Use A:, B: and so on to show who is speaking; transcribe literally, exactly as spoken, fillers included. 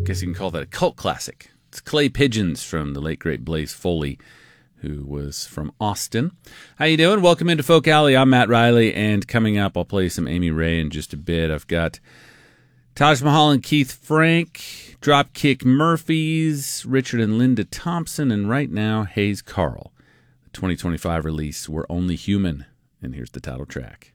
A: guess you can call that a cult classic. It's Clay Pigeons from the late, great Blaze Foley, who was from Austin. How you doing? Welcome into Folk Alley. I'm Matt Riley, and coming up, I'll play some Amy Ray in just a bit. I've got Taj Mahal and Keith Frank, Dropkick Murphys, Richard and Linda Thompson, and right now, Hayes Carll. The twenty twenty-five release, We're Only Human, and here's the title track.